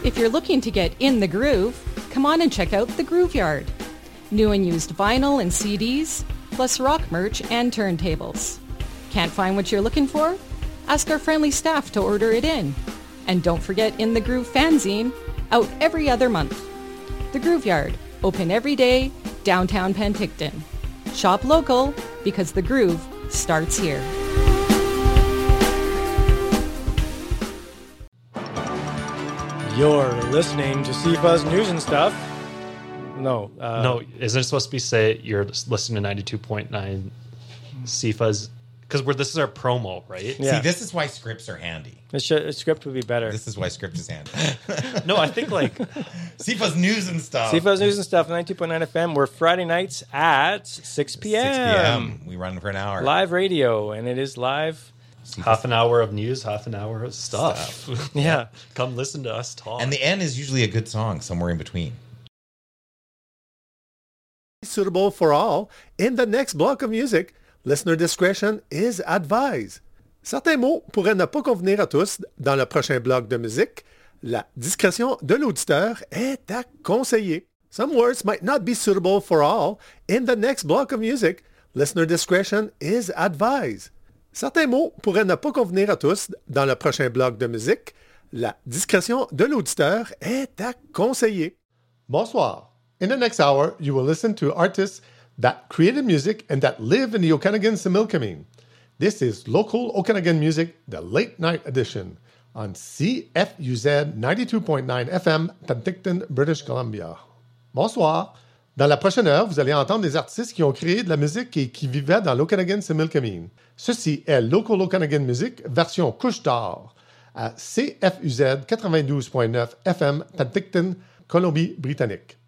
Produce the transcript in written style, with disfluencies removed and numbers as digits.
If you're looking to get in the groove, come on and check out the Groove Yard. New and used vinyl and CDs, plus rock merch and turntables. Can't find what you're looking for? Ask our friendly staff to order it in. And don't forget In the Groove fanzine, out every other month. The Groove Yard, open every day, downtown Penticton. Shop local, because the groove starts here. You're listening to CFuzz News and Stuff. No. No, isn't it supposed to be say you're listening to 92.9 CFuzz? Because this is our promo, right? Yeah. See, this is why scripts are handy. A script would be better. This is why script is handy. No, I think CFuzz News and Stuff. CFuzz News and Stuff, 92.9 FM. We're Friday nights at 6 p.m. 6 p.m. We run for an hour. Live radio, and it is live. half an hour of news, half an hour of stuff. Yeah. Come listen to us talk. And the end is usually a good song somewhere in between. Suitable for all. In the next block of music, listener discretion is advised. Certains mots pourraient ne pas convenir à tous dans le prochain bloc de musique. La discrétion de l'auditeur est à conseiller. Some words might not be suitable for all. In the next block of music, listener discretion is advised. Certains mots pourraient ne pas convenir à tous dans le prochain bloc de musique. La discrétion de l'auditeur est à conseiller. Bonsoir. In the next hour, you will listen to artists that created music and that live in the Okanagan-Similkameen. This is Local Okanagan Music, the Late Night Edition, on CFUZ 92.9 FM, Penticton, British Columbia. Bonsoir. Dans la prochaine heure, vous allez entendre des artistes qui ont créé de la musique et qui vivaient dans l'Okanagan-Similkameen. Ceci est Local Okanagan Music, version couche d'or, à CFUZ 92.9 FM, Penticton, Colombie-Britannique.